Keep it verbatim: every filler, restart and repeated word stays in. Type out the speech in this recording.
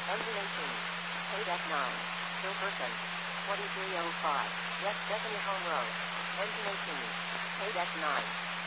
Engine eighteen. Paid F nine. Still person. twenty-three oh five. West Bethany Home Road. Engine eighteen. Paid F nine.